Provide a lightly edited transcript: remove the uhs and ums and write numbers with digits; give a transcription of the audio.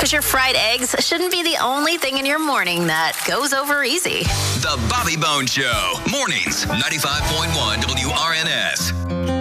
Because your fried eggs shouldn't be the only thing in your morning that goes over easy. The Bobby Bone Show. Mornings, 95.1 WRNS.